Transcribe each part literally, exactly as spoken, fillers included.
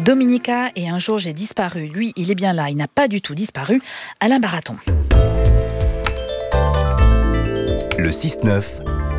Dominica et un jour j'ai disparu. Lui, il est bien là, il n'a pas du tout disparu. Alain Baraton. Le six neuf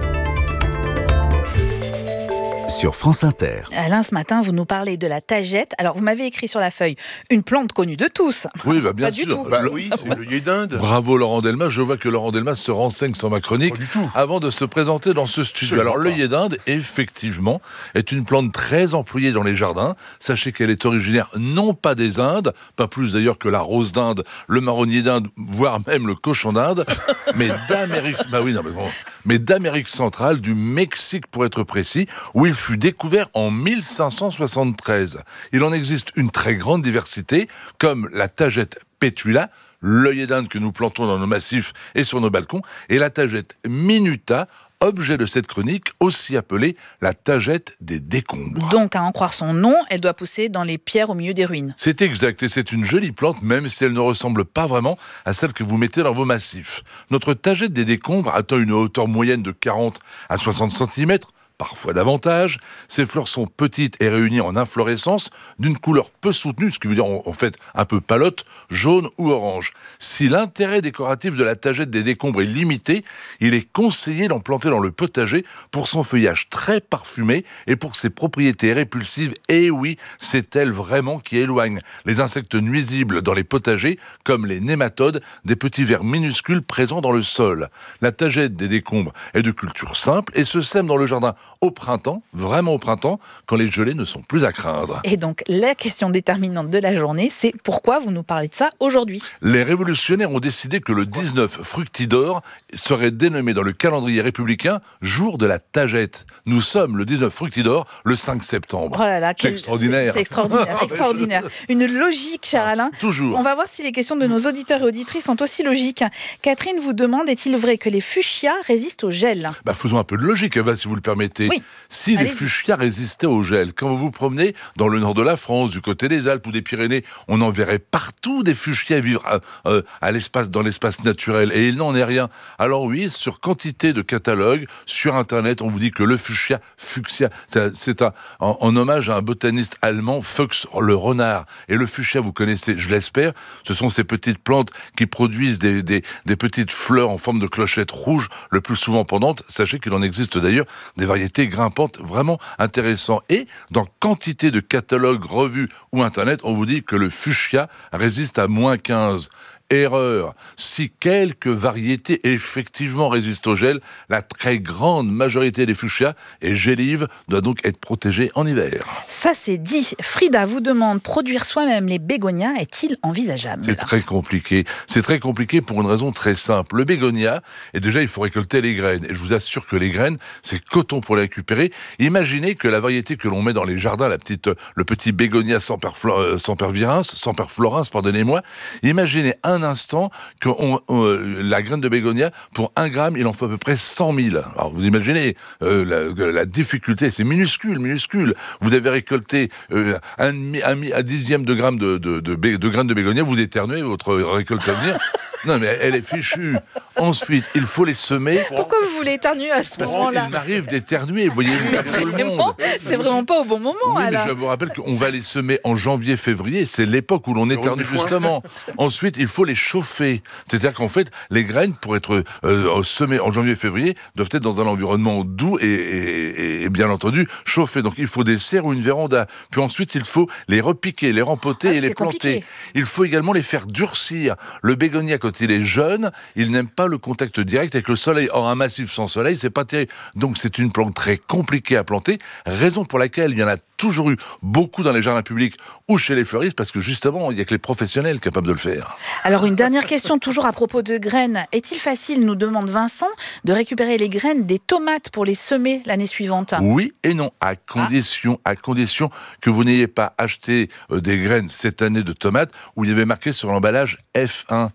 sur France Inter. Alain, ce matin, vous nous parlez de la tagette. Alors, vous m'avez écrit sur la feuille une plante connue de tous. Oui, bah bien pas sûr. Du tout. Bah oui, c'est l'œillet d'Inde. Bravo Laurent Delmas. Je vois que Laurent Delmas se renseigne sur ma chronique Pas du tout. avant de se présenter dans ce studio. Absolument Alors, pas. l'œillet d'Inde, effectivement, est une plante très employée dans les jardins. Sachez qu'elle est originaire non pas des Indes, pas plus d'ailleurs que la rose d'Inde, le marronnier d'Inde, voire même le cochon d'Inde, mais d'Amérique, bah oui, non, mais bon, mais d'Amérique centrale, du Mexique pour être précis, où il fut découvert en mille cinq cent soixante-treize. Il en existe une très grande diversité, comme la tagette pétula, l'œillet d'Inde que nous plantons dans nos massifs et sur nos balcons, et la tagette minuta, objet de cette chronique, aussi appelée la tagette des décombres. Donc, à en croire son nom, elle doit pousser dans les pierres au milieu des ruines. C'est exact, et c'est une jolie plante, même si elle ne ressemble pas vraiment à celle que vous mettez dans vos massifs. Notre tagette des décombres atteint une hauteur moyenne de quarante à soixante centimètres, parfois davantage. Ces fleurs sont petites et réunies en inflorescence d'une couleur peu soutenue, ce qui veut dire en fait un peu palote, jaune ou orange. Si l'intérêt décoratif de la tagette des décombres est limité, il est conseillé d'en planter dans le potager pour son feuillage très parfumé et pour ses propriétés répulsives. Et oui, c'est elle vraiment qui éloigne les insectes nuisibles dans les potagers, comme les nématodes, des petits vers minuscules présents dans le sol. La tagette des décombres est de culture simple et se sème dans le jardin au printemps, vraiment au printemps, quand les gelées ne sont plus à craindre. Et donc, la question déterminante de la journée, c'est pourquoi vous nous parlez de ça aujourd'hui ? Les révolutionnaires ont décidé que le dix-neuf Fructidor serait dénommé dans le calendrier républicain jour de la tagette. Nous sommes le dix-neuf Fructidor le cinq septembre. Oh là là, C'est quel- extraordinaire. C'est, c'est extraordinaire, extraordinaire. Une logique, cher Alain. Toujours. On va voir si les questions de nos auditeurs et auditrices sont aussi logiques. Catherine vous demande, est-il vrai que les fuchsias résistent au gel ? Bah, faisons un peu de logique, Eva, si vous le permettez. Oui. Si Allez-y. les fuchsias résistaient au gel, quand vous vous promenez dans le nord de la France, du côté des Alpes ou des Pyrénées, on en verrait partout des fuchsias vivre à, euh, à l'espace, dans l'espace naturel. Et il n'en est rien. Alors oui, sur quantité de catalogues, sur Internet, on vous dit que le fuchsia, fuchsia, c'est, c'est un, en, en hommage à un botaniste allemand, Fuchs le renard. Et le fuchsia, vous connaissez, je l'espère, ce sont ces petites plantes qui produisent des, des, des petites fleurs en forme de clochettes rouges, le plus souvent pendantes. Sachez qu'il en existe d'ailleurs des variétés grimpantes vraiment intéressantes. Et dans quantité de catalogues, revues ou Internet, on vous dit que le fuchsia résiste à moins quinze. Erreur. Si quelques variétés effectivement résistent au gel, la très grande majorité des fuchsias et gélives doit donc être protégée en hiver. Ça, c'est dit. Frida vous demande, produire soi-même les bégonias est-il envisageable ? C'est très compliqué. C'est très compliqué pour une raison très simple. Le bégonia, et déjà il faut récolter les graines. Et je vous assure que les graines, c'est coton pour les récupérer. Imaginez que la variété que l'on met dans les jardins, la petite, le petit bégonia semperflo- sempervirens, semperflorens, pardonnez-moi, imaginez un instant que on, on, la graine de bégonia, pour un gramme, il en faut à peu près cent mille. Alors vous imaginez euh, la, la difficulté, c'est minuscule, minuscule. Vous avez récolté euh, un, demi- un, mi- un dixième de gramme de, de, de, bé- de graines de bégonia, vous éternuez, votre récolte à venir. Non mais elle est fichue. Ensuite, il faut les semer. Pourquoi vous voulez éternuer à ce moment-là ? Il m'arrive d'éternuer, vous voyez, tout le monde. C'est vraiment pas au bon moment, Oui, mais Alain. je vous rappelle qu'on va les semer en janvier-février, c'est l'époque où l'on éternue du foin. justement. Ensuite, il faut les chauffer. C'est-à-dire qu'en fait, les graines, pour être euh, semées en janvier-février, doivent être dans un environnement doux et, et, et bien entendu chauffé. Donc il faut des serres ou une véranda. Puis ensuite, il faut les repiquer, les rempoter Ah, et les c'est planter. compliqué. Il faut également les faire durcir. Le bégonia, quand il est jeune, il n'aime pas le contact direct avec le soleil. Or, un massif sans soleil, c'est pas terrible. Donc c'est une plante très compliquée à planter, raison pour laquelle il y en a toujours eu beaucoup dans les jardins publics ou chez les fleuristes, parce que justement, il n'y a que les professionnels capables de le faire. Alors, une dernière question, toujours à propos de graines. Est-il facile, nous demande Vincent, de récupérer les graines des tomates pour les semer l'année suivante ? Oui et non, à condition, à condition que vous n'ayez pas acheté euh, des graines cette année de tomates où il y avait marqué sur l'emballage F un. S'il y a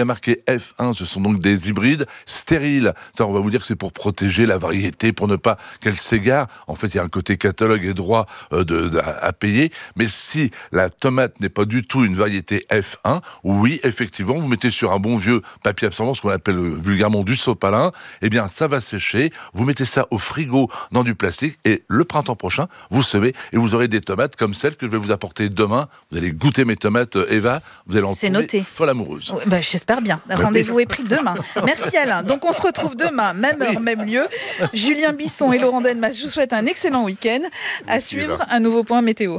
marqué F un, ce sont donc des hybrides stériles. Ça, on va vous dire que c'est pour protéger la variété, pour ne pas qu'elle s'égare. En fait, il y a un côté catalogue et droit euh, de, de, à payer. Mais si la tomate n'est pas du tout une variété F un, oui, effectivement, vous mettez sur un bon vieux papier absorbant, ce qu'on appelle vulgairement du sopalin, eh bien, ça va sécher. Vous mettez ça au frigo dans du plastique et le printemps prochain, vous semez et vous aurez des tomates comme celles que je vais vous apporter demain. Vous allez goûter mes tomates, Eva. Vous allez en C'est tomber noté. Folle amoureuse. Oui, bah, j'espère bien. Rendez-vous est pris demain. Merci Alain. Donc on se retrouve demain, même heure, même lieu. Julien Bisson et Laurent Delmas, je vous souhaite un excellent week-end. À suivre, un nouveau point météo.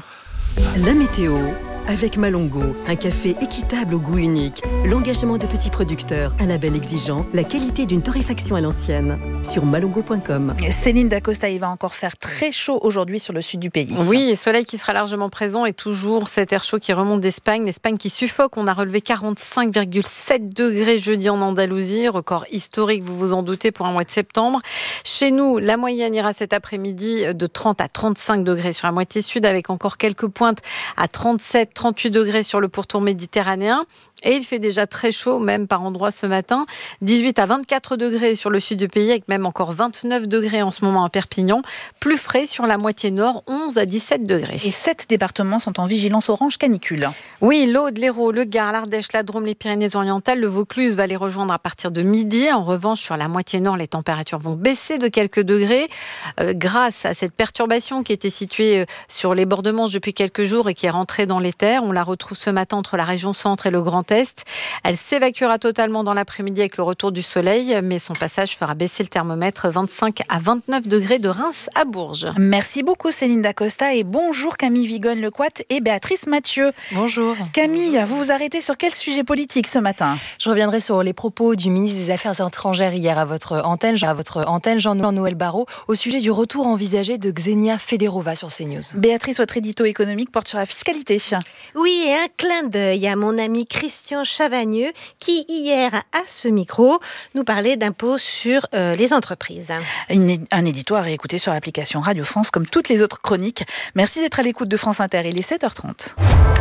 La météo avec Malongo, un café équitable au goût unique, l'engagement de petits producteurs, un label exigeant, la qualité d'une torréfaction à l'ancienne. Sur malongo point com. Céline Dacosta, il va encore faire très chaud aujourd'hui sur le sud du pays. Oui, soleil qui sera largement présent et toujours cet air chaud qui remonte d'Espagne. L'Espagne qui suffoque. On a relevé quarante-cinq virgule sept degrés jeudi en Andalousie, record historique, vous vous en doutez, pour un mois de septembre. Chez nous, la moyenne ira cet après-midi de trente à trente-cinq degrés sur la moitié sud, avec encore quelques pointes à trente-sept, trente-huit degrés sur le pourtour méditerranéen. Et il fait déjà très chaud, même par endroits ce matin. dix-huit à vingt-quatre degrés sur le sud du pays, avec même encore vingt-neuf degrés en ce moment à Perpignan. Plus frais sur la moitié nord, onze à dix-sept degrés. Et sept départements sont en vigilance orange canicule. Oui, l'Aude, l'Hérault, le Gard, l'Ardèche, la Drôme, les Pyrénées-Orientales, le Vaucluse va les rejoindre à partir de midi. En revanche, sur la moitié nord, les températures vont baisser de quelques degrés euh, grâce à cette perturbation qui était située sur les bords de Manche depuis quelques jours et qui est rentrée dans les terres. On la retrouve ce matin entre la région centre et le Grand Est. Elle s'évacuera totalement dans l'après-midi avec le retour du soleil, mais son passage fera baisser le thermomètre vingt-cinq à vingt-neuf degrés de Reims à Bourges. Merci beaucoup Céline Dacosta et bonjour Camille Vigogne-Lecoat et Béatrice Mathieu. Bonjour. Camille, vous vous arrêtez sur quel sujet politique ce matin ? Je reviendrai sur les propos du ministre des Affaires étrangères hier à votre antenne, à votre antenne Jean-Noël Barrot, au sujet du retour envisagé de Xenia Federova sur CNews. Béatrice, votre édito économique porte sur la fiscalité. Oui, et un clin d'œil à mon ami Christian Chavagneux qui, hier, à ce micro, nous parlait d'impôts sur euh, les entreprises. Une, un édito à réécouter sur l'application Radio France, comme toutes les autres chroniques. Merci d'être à l'écoute de France Inter. Il est sept heures trente.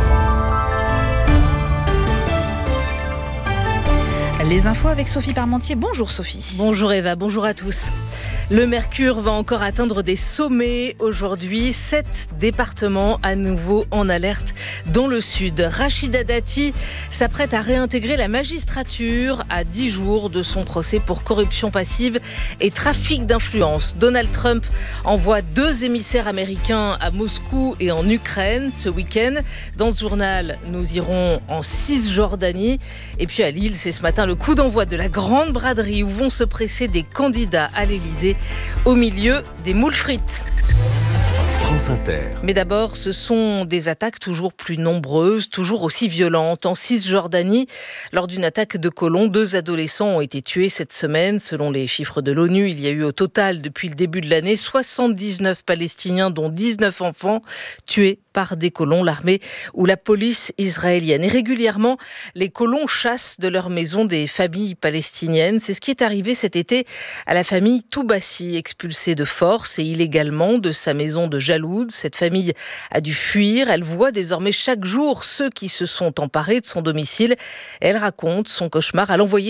Les infos avec Sophie Parmentier. Bonjour Sophie. Bonjour Eva, bonjour à tous. Le mercure va encore atteindre des sommets aujourd'hui. Sept départements à nouveau en alerte dans le sud. Rachida Dati s'apprête à réintégrer la magistrature à dix jours de son procès pour corruption passive et trafic d'influence. Donald Trump envoie deux émissaires américains à Moscou et en Ukraine ce week-end. Dans ce journal, nous irons en Cisjordanie. Et puis à Lille, c'est ce matin le coup d'envoi de la grande braderie où vont se presser des candidats à l'Élysée au milieu des moules frites. France Inter. Mais d'abord, ce sont des attaques toujours plus nombreuses, toujours aussi violentes. En Cisjordanie, lors d'une attaque de colons, deux adolescents ont été tués cette semaine. Selon les chiffres de l'ONU, il y a eu au total, depuis le début de l'année, soixante-dix-neuf Palestiniens, dont dix-neuf enfants, tués par des colons, l'armée ou la police israélienne. Et régulièrement, les colons chassent de leur maison des familles palestiniennes. C'est ce qui est arrivé cet été à la famille Toubassi, expulsée de force et illégalement de sa maison de Jaloud. Cette famille a dû fuir. Elle voit désormais chaque jour ceux qui se sont emparés de son domicile. Elle raconte son cauchemar à l'envoyer